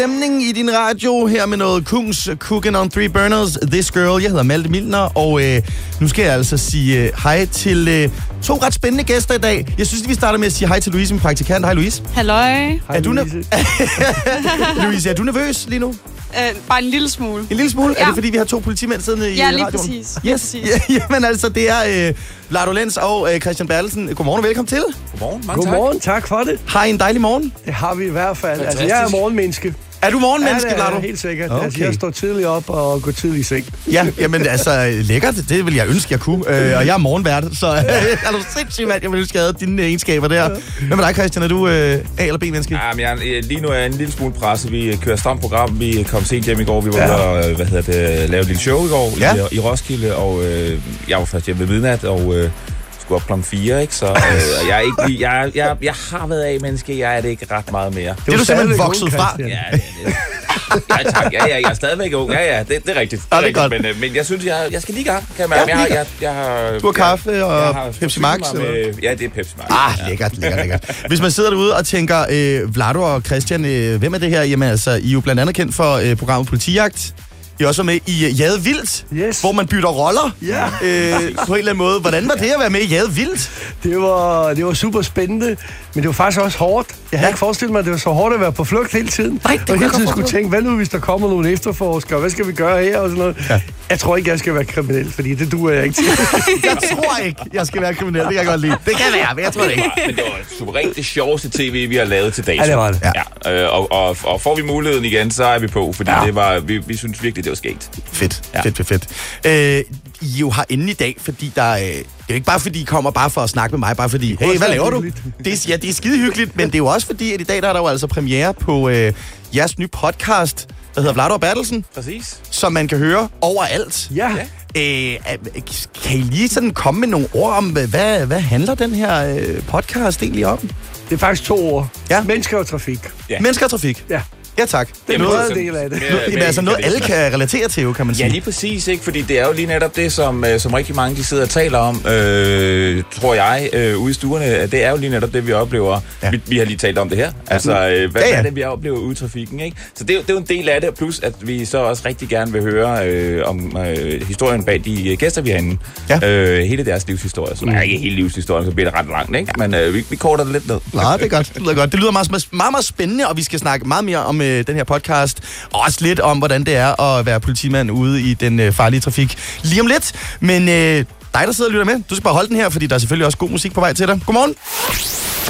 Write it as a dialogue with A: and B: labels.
A: Stemning i din radio her med noget Kungs Cooking on 3 Burners, This Girl. Jeg hedder Malte Milner, og nu skal jeg altså sige hej til 2 ret spændende gæster i dag. Jeg synes, vi starter med at sige hej til Louise, min praktikant. Hej Louise.
B: Halløj.
A: Louise, er du nervøs lige nu?
B: Bare en lille smule.
A: En lille smule?
B: Ja.
A: Er det fordi, vi har 2 politimænd siddende i radioen?
B: Ja, lige præcis.
A: Yes. Jamen altså, det er Vlado Lenz og Christian Bertelsen. Godmorgen og velkommen til.
C: Godmorgen,
D: Godmorgen, tak for det.
A: Har I en dejlig morgen?
D: Det har vi i hvert fald. Altså, jeg er morgenmenneske.
A: Er du morgenmenneske,
D: Vlado?
A: Vlado?
D: Ja, helt sikkert.
A: Okay.
D: Altså, jeg står tidligt op og går tidligt i seng.
A: Ja, jamen altså, lækkert. Det vil jeg ønske, jeg kunne. Og jeg er morgenvært, så er du sindssygt, mand. Jeg vil ønske, jeg havde dine egenskaber der. Hvad med dig, Christian? Er du A- eller B-menneske?
C: Ja, men lige nu er jeg en lille smule presset. Vi kører stramt program. Vi kom sent hjem i går. Vi var ude og lave et lille show i går i Roskilde. Og jeg var først hjemme ved midnat, og skulle op klokken 4, ikke? Så jeg er ikke lige, jeg har været A-menneske. Jeg er det ikke ret meget mere.
A: Det er du simpelthen vokset fra.
C: Ja, ja, tak. Ja, jeg er stadigvæk ung. Ja, det er rigtigt.
A: Det er godt.
C: Men jeg synes, jeg skal lige i gang. Kan jeg mærke. Jeg har...
A: Du har kaffe og Pepsi Max?
C: Ja, det er Pepsi Max.
A: Lækkert. Hvis man sidder derude og tænker, Vlado og Christian, hvem er det her? Jamen altså, I er jo blandt andet kendt for programmet Politijagt. I er også med i Jade Vildt, hvor man bytter roller på en eller anden måde. Hvordan var det at være med i Jade Vildt?
D: Det var super spændende, men det var faktisk også hårdt. Jeg havde ikke forestillet mig, at det var så hårdt at være på flugt hele tiden.
A: Nej,
D: og hele tiden skulle tænke, hvad nu hvis der kommer nogle efterforskere? Hvad skal vi gøre her? Og sådan noget. Ja. Jeg tror ikke, jeg skal være kriminel, fordi det duer jeg ikke til.
A: Jeg tror ikke, jeg skal være kriminel. Det kan jeg godt lide. Det kan være, men jeg tror det ikke.
C: Men det var suverænt det sjoveste tv, vi har lavet til dato.
D: Ja, det var det.
C: Ja. Og får vi muligheden igen, så er vi på, fordi det var, vi synes virkelig, det var skægt.
A: Fedt. I jo har inde i dag, fordi der det er jo ikke bare fordi I kommer bare for at snakke med mig, bare fordi, hey, hvad laver du? Det er skide hyggeligt, men det er jo også fordi, at i dag der er der jo altså premiere på jeres nye podcast, der hedder Vlado og Bertelsen.
C: Præcis.
A: Som man kan høre overalt.
D: Ja.
A: Kan I lige sådan komme med nogle ord om, hvad handler den her podcast egentlig om?
D: Det er faktisk 2 ord.
A: Ja.
D: Mennesker og trafik.
A: Ja. Mennesker og trafik?
D: Ja.
A: Ja, tak.
D: Det er noget af del af det.
A: Jamen, altså noget, alle kan relatere til, jo, kan man sige.
C: Ja, lige præcis, ikke? Fordi det er jo lige netop det, som rigtig mange de sidder og taler om, tror jeg, ude i stuerne. Det er jo lige netop det, vi oplever. Ja. Vi har lige talt om det her. Altså, hvad er det, vi oplever ude i trafikken, ikke? Så det er jo en del af det, plus at vi så også rigtig gerne vil høre om historien bag de gæster, vi har inde. Ja. Hele deres livshistorie. Så ikke hele livshistorien, så bliver det ret langt, ikke? Men vi korter det lidt ned.
A: Nej, det er godt. Det lyder meget spændende, og vi skal snakke meget mere om den her podcast, og også lidt om, hvordan det er at være politimand ude i den farlige trafik lige om lidt. Men dig, der sidder og lytter med, du skal bare holde den her, fordi der er selvfølgelig også god musik på vej til dig. Godmorgen!